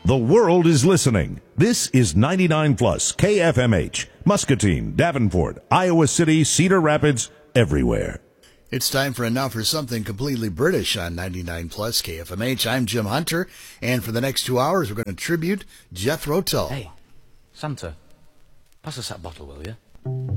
The world is listening. This is 99 Plus KFMH, Muscatine, Davenport, Iowa City, Cedar Rapids, everywhere. It's time for Enough for Something Completely British on 99 Plus KFMH. I'm Jim Hunter, and for the next 2 hours, we're going to tribute Jethro Tull. Hey, Santa, pass us that bottle, will you?